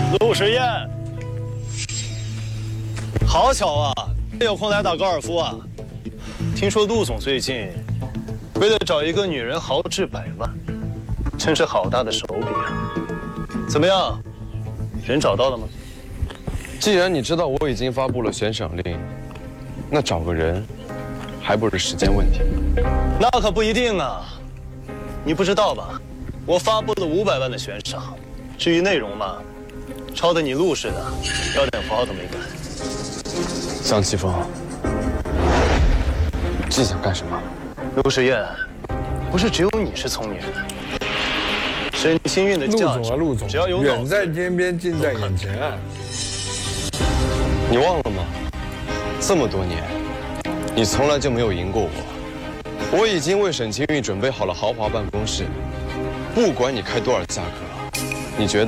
陆时宴，好巧啊，有空来打高尔夫啊？听说陆总最近为了找一个女人豪掷100万，真是好大的手笔啊！怎么样，人找到了吗？ 既然你知道我已经发布了悬赏令，那找个人还不是时间问题？ 那可不一定啊，你不知道吧？我发布了500万的悬赏，至于内容嘛，抄的你陆似的，标点符号都没改。 江奇峰，既想干什么？ 陆时宴，不是只有你是聪明人，沈清韵的价值， 陆总， 只要有远在天边，近在眼前啊！ 你忘了吗？这么多年，你从来就没有赢过我。我已经为沈清韵准备好了豪华办公室，不管你开多少价格，你觉得？